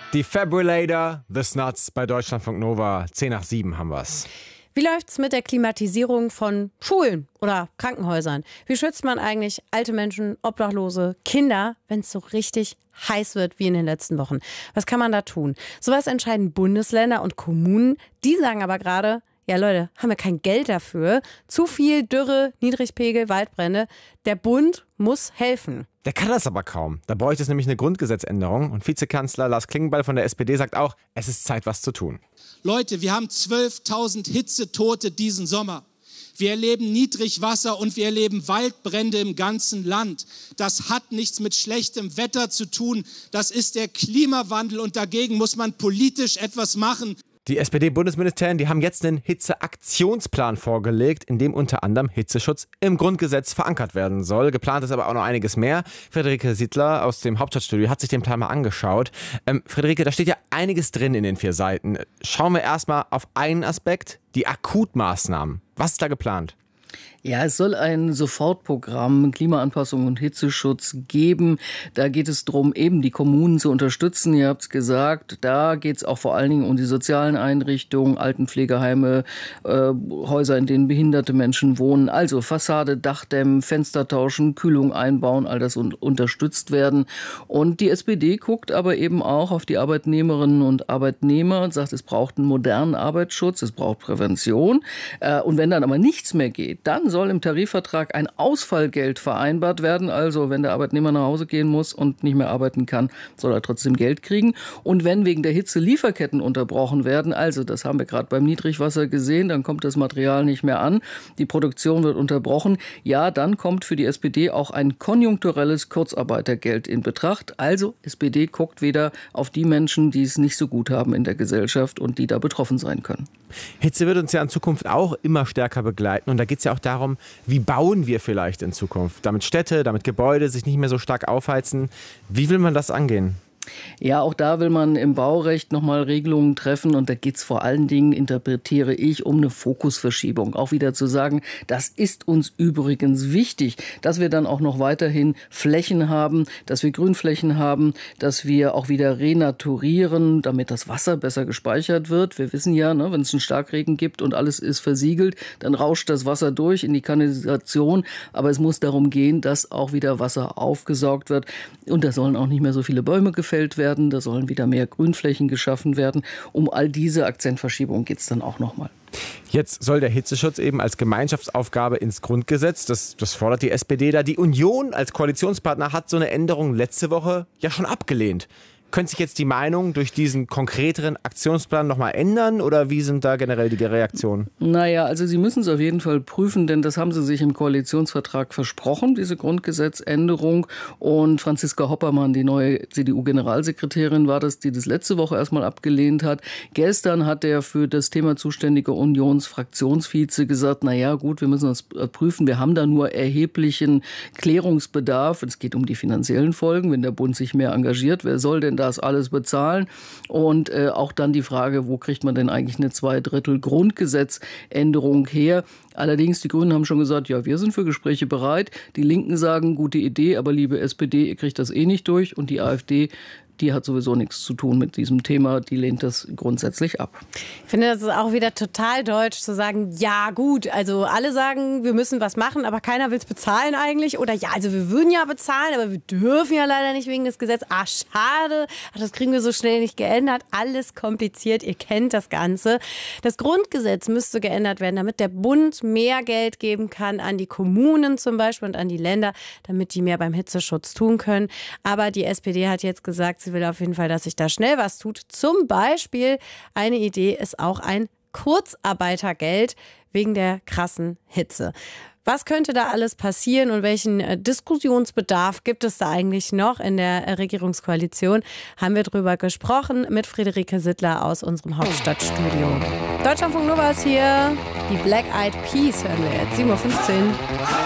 Defibrillator, The Snuts bei Deutschlandfunk Nova. 6:10 haben wir's. Wie läuft's mit der Klimatisierung von Schulen oder Krankenhäusern? Wie schützt man eigentlich alte Menschen, Obdachlose, Kinder, wenn es so richtig heiß wird wie in den letzten Wochen? Was kann man da tun? Sowas entscheiden Bundesländer und Kommunen. Die sagen aber gerade, ja Leute, haben wir kein Geld dafür. Zu viel Dürre, Niedrigpegel, Waldbrände. Der Bund muss helfen. Der kann das aber kaum. Da bräuchte es nämlich eine Grundgesetzänderung. Und Vizekanzler Lars Klingbeil von der SPD sagt auch, es ist Zeit, was zu tun. Leute, wir haben 12.000 Hitzetote diesen Sommer. Wir erleben Niedrigwasser und wir erleben Waldbrände im ganzen Land. Das hat nichts mit schlechtem Wetter zu tun. Das ist der Klimawandel und dagegen muss man politisch etwas machen. Die SPD-Bundesministerien, die haben jetzt einen Hitzeaktionsplan vorgelegt, in dem unter anderem Hitzeschutz im Grundgesetz verankert werden soll. Geplant ist aber auch noch einiges mehr. Friederike Sittler aus dem Hauptstadtstudio hat sich den Plan mal angeschaut. Friederike, da steht ja einiges drin in den 4 Seiten. Schauen wir erstmal auf einen Aspekt, die Akutmaßnahmen. Was ist da geplant? Ja, es soll ein Sofortprogramm Klimaanpassung und Hitzeschutz geben. Da geht es darum, eben die Kommunen zu unterstützen. Ihr habt es gesagt, da geht es auch vor allen Dingen um die sozialen Einrichtungen, Altenpflegeheime, Häuser, in denen behinderte Menschen wohnen. Also Fassade, Dachdämmen, Fenster tauschen, Kühlung einbauen, all das unterstützt werden. Und die SPD guckt aber eben auch auf die Arbeitnehmerinnen und Arbeitnehmer und sagt, es braucht einen modernen Arbeitsschutz, es braucht Prävention. Und wenn dann aber nichts mehr geht, dann soll im Tarifvertrag ein Ausfallgeld vereinbart werden. Also wenn der Arbeitnehmer nach Hause gehen muss und nicht mehr arbeiten kann, soll er trotzdem Geld kriegen. Und wenn wegen der Hitze Lieferketten unterbrochen werden, also das haben wir gerade beim Niedrigwasser gesehen, dann kommt das Material nicht mehr an, die Produktion wird unterbrochen, ja, dann kommt für die SPD auch ein konjunkturelles Kurzarbeitergeld in Betracht. Also SPD guckt wieder auf die Menschen, die es nicht so gut haben in der Gesellschaft und die da betroffen sein können. Hitze wird uns ja in Zukunft auch immer stärker begleiten und da geht es ja auch darum, wie bauen wir vielleicht in Zukunft, damit Städte, damit Gebäude sich nicht mehr so stark aufheizen. Wie will man das angehen? Ja, auch da will man im Baurecht nochmal Regelungen treffen und da geht es vor allen Dingen, interpretiere ich, um eine Fokusverschiebung. Auch wieder zu sagen, das ist uns übrigens wichtig, dass wir dann auch noch weiterhin Flächen haben, dass wir Grünflächen haben, dass wir auch wieder renaturieren, damit das Wasser besser gespeichert wird. Wir wissen ja, wenn es einen Starkregen gibt und alles ist versiegelt, dann rauscht das Wasser durch in die Kanalisation, aber es muss darum gehen, dass auch wieder Wasser aufgesaugt wird und da sollen auch nicht mehr so viele Bäume gefällt werden, da sollen wieder mehr Grünflächen geschaffen werden. Um all diese Akzentverschiebungen geht es dann auch nochmal. Jetzt soll der Hitzeschutz eben als Gemeinschaftsaufgabe ins Grundgesetz, das fordert die SPD da. Die Union als Koalitionspartner hat so eine Änderung letzte Woche ja schon abgelehnt. Könnte sich jetzt die Meinung durch diesen konkreteren Aktionsplan nochmal ändern oder wie sind da generell die Reaktionen? Naja, also Sie müssen es auf jeden Fall prüfen, denn das haben Sie sich im Koalitionsvertrag versprochen, diese Grundgesetzänderung. Und Franziska Hoppermann, die neue CDU-Generalsekretärin war das, die das letzte Woche erstmal abgelehnt hat. Gestern hat der für das Thema zuständige Unionsfraktionsvize gesagt, naja gut, wir müssen das prüfen, wir haben da nur erheblichen Klärungsbedarf. Es geht um die finanziellen Folgen, wenn der Bund sich mehr engagiert, wer soll denn das alles bezahlen? Und auch dann die Frage, wo kriegt man denn eigentlich eine 2/3 Grundgesetzänderung her? Allerdings, die Grünen haben schon gesagt, ja, wir sind für Gespräche bereit. Die Linken sagen, gute Idee, aber liebe SPD, ihr kriegt das eh nicht durch. Und die AfD, die hat sowieso nichts zu tun mit diesem Thema. Die lehnt das grundsätzlich ab. Ich finde, das ist auch wieder total deutsch zu sagen, ja gut, also alle sagen, wir müssen was machen, aber keiner will es bezahlen eigentlich. Oder ja, also wir würden ja bezahlen, aber wir dürfen ja leider nicht wegen des Gesetzes. Ah, schade, das kriegen wir so schnell nicht geändert. Alles kompliziert, ihr kennt das Ganze. Das Grundgesetz müsste geändert werden, damit der Bund mehr Geld geben kann an die Kommunen zum Beispiel und an die Länder, damit die mehr beim Hitzeschutz tun können. Aber die SPD hat jetzt gesagt, sie will auf jeden Fall, dass sich da schnell was tut. Zum Beispiel, eine Idee ist auch ein Kurzarbeitergeld wegen der krassen Hitze. Was könnte da alles passieren und welchen Diskussionsbedarf gibt es da eigentlich noch in der Regierungskoalition? Haben wir drüber gesprochen mit Friederike Sittler aus unserem Hauptstadtstudio. Deutschlandfunk Nova ist hier. Die Black Eyed Peas hören wir jetzt, 7:15 Uhr.